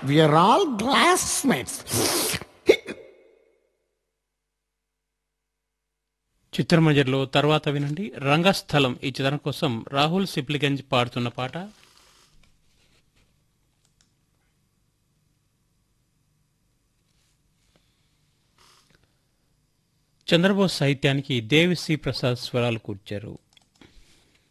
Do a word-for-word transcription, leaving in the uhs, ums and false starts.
We are all classmates. చిత్రమంజర్లో తర్వాత వినండి రంగస్థలం ఈ చిత్రం కోసం రాహుల్ సిప్లిగంజ్ పాడుతున్న పాట. చంద్రబోస్ సాహిత్యానికి దేవి సి ప్రసాద్ స్వరాలు కూర్చారు.